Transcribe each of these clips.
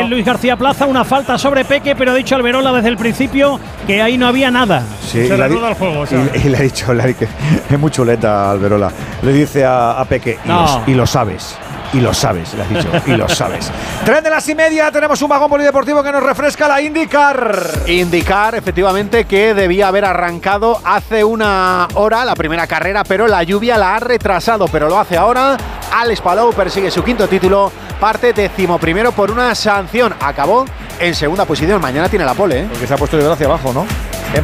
el Luis García Plaza, una falta sobre Peque, pero ha dicho Alberola desde el principio que ahí no había nada. Sí, se reanuda el juego. Y le ha dicho que es muy chuleta Alberola. Le dice a Peque, y lo sabes. Y lo sabes, le has dicho, y lo sabes. 3:30, tenemos un vagón polideportivo que nos refresca la IndyCar. IndyCar, efectivamente, que debía haber arrancado hace una hora la primera carrera, pero la lluvia la ha retrasado, pero lo hace ahora. Alex Palou persigue su quinto título, parte 11º por una sanción. Acabó en segunda posición, mañana tiene la pole, Porque se ha puesto de hacia abajo, ¿no? En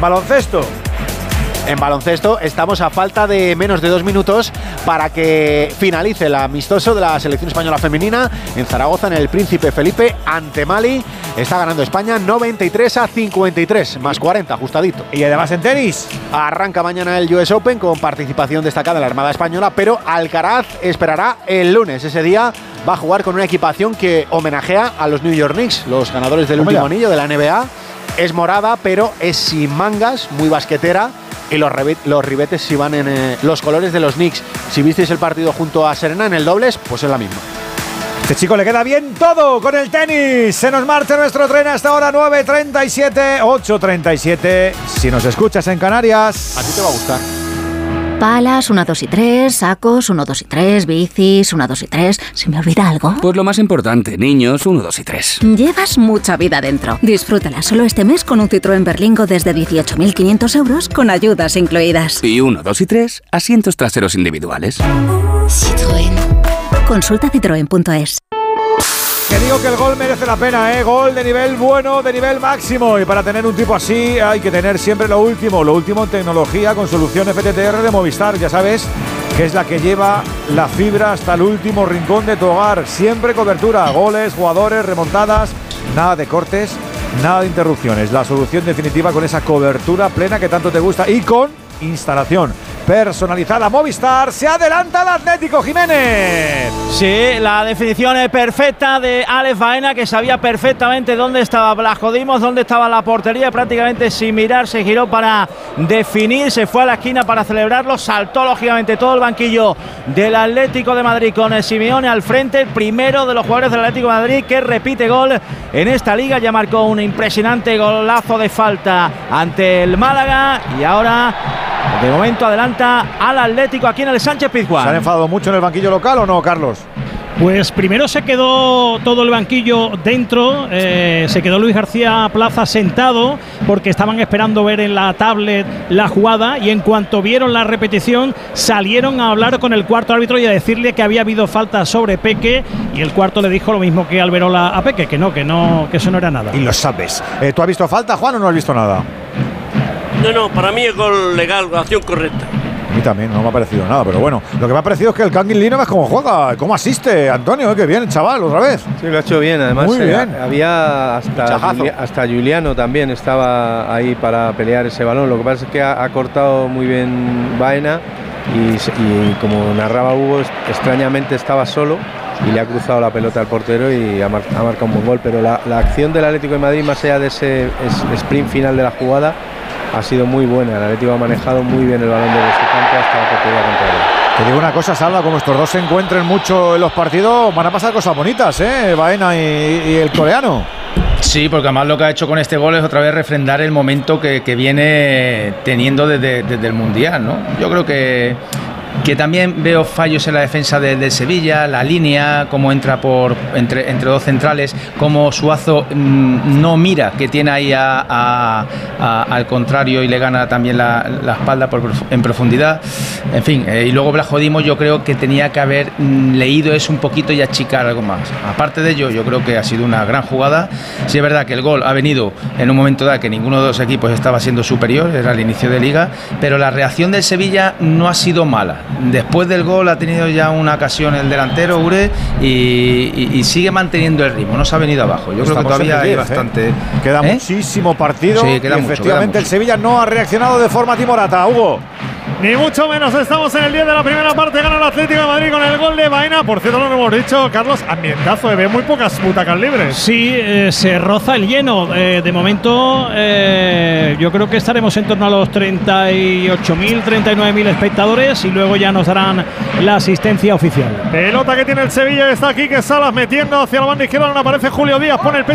baloncesto estamos a falta de menos de 2 minutos para que finalice el amistoso de la selección española femenina en Zaragoza, en el Príncipe Felipe, ante Mali. Está ganando España 93-53, más 40, ajustadito. Y además en tenis, arranca mañana el US Open con participación destacada en la Armada Española, pero Alcaraz esperará el lunes. Ese día va a jugar con una equipación que homenajea a los New York Knicks, los ganadores del último anillo de la NBA. Es morada, pero es sin mangas, muy basquetera. Y los ribetes si van en los colores de los Knicks. Si visteis el partido junto a Serena en el dobles, pues es la misma. Este chico le queda bien todo con el tenis. Se nos marcha nuestro tren hasta ahora 9:37, 8:37. Si nos escuchas en Canarias, a ti te va a gustar. Palas, 1, 2 y 3, sacos, 1, 2 y 3, bicis, 1, 2 y 3. ¿Se me olvida algo? Pues lo más importante, niños, 1, 2 y 3. Llevas mucha vida dentro. Disfrútala solo este mes con un Citroën Berlingo desde 18.500 euros con ayudas incluidas. Y 1, 2 y 3, asientos traseros individuales. Citroën. Consulta citroen.es. Que digo que el gol merece la pena, gol de nivel bueno, de nivel máximo. Y para tener un tipo así hay que tener siempre lo último en tecnología con solución FTTR de Movistar. Ya sabes que es la que lleva la fibra hasta el último rincón de tu hogar. Siempre cobertura, goles, jugadores, remontadas, nada de cortes, nada de interrupciones. La solución definitiva con esa cobertura plena que tanto te gusta y con instalación personalizada. Movistar, se adelanta el Atlético, Jiménez. Sí, la definición es perfecta de Alex Baena, que sabía perfectamente dónde estaba Blasco Dimos, dónde estaba la portería, prácticamente sin mirar se giró para definir, se fue a la esquina para celebrarlo, saltó lógicamente todo el banquillo del Atlético de Madrid con el Simeone al frente, el primero de los jugadores del Atlético de Madrid que repite gol en esta liga, ya marcó un impresionante golazo de falta ante el Málaga y ahora de momento adelanta al Atlético aquí en el Sánchez-Pizjuán. ¿Se han enfadado mucho en el banquillo local o no, Carlos? Pues primero se quedó todo el banquillo dentro, se quedó Luis García Plaza sentado porque estaban esperando ver en la tablet la jugada y en cuanto vieron la repetición salieron a hablar con el cuarto árbitro y a decirle que había habido falta sobre Peque y el cuarto le dijo lo mismo que Alberola a Peque, que eso no era nada. Y lo sabes. ¿Tú has visto falta, Juan, o no has visto nada? No, para mí es gol legal, acción correcta. A mí también no me ha parecido nada, pero bueno, lo que me ha parecido es que el Kangin Lee no ves cómo juega, cómo asiste, Antonio, que bien el chaval, otra vez. Sí, lo ha hecho bien, además. Muy bien. Había hasta Juliano también estaba ahí para pelear ese balón, lo que pasa es que ha cortado muy bien Baena y como narraba Hugo, extrañamente estaba solo y le ha cruzado la pelota al portero y ha marcado un buen gol, pero la acción del Atlético de Madrid, más allá de ese sprint final de la jugada, ha sido muy buena. El Atlético ha manejado muy bien el balón de su campo hasta la portería contraria. Te digo una cosa, Salva, como estos dos se encuentren mucho en los partidos, van a pasar cosas bonitas, Baena y el coreano. Sí, porque además lo que ha hecho con este gol es otra vez refrendar el momento que viene teniendo desde el Mundial, ¿no? Yo creo que también veo fallos en la defensa del Sevilla, la línea, cómo entra entre dos centrales, cómo Suazo no mira que tiene ahí al contrario y le gana también la espalda en profundidad. En fin, y luego Blasco Dimos yo creo que tenía que haber leído eso un poquito y achicar algo más. Aparte de ello, yo creo que ha sido una gran jugada. Sí es verdad que el gol ha venido en un momento dado que ninguno de los equipos estaba siendo superior, era el inicio de liga, pero la reacción del Sevilla no ha sido mala. Después del gol ha tenido ya una ocasión el delantero Ure y sigue manteniendo el ritmo, no se ha venido abajo. Yo creo que todavía hay bastante. Queda muchísimo partido. Sí, queda y mucho, efectivamente el Sevilla no ha reaccionado de forma timorata. Hugo. Ni mucho menos, estamos en el 10 de la primera parte, gana el Atlético de Madrid con el gol de Baena. Por cierto, no lo hemos dicho, Carlos, ambientazo, ve muy pocas butacas libres. Sí, se roza el lleno. De momento, yo creo que estaremos en torno a los 38.000, 39.000 espectadores y luego ya nos darán la asistencia oficial. Pelota que tiene el Sevilla, está aquí, que Salas metiendo hacia la banda izquierda, no aparece Julio Díaz, pone el pecho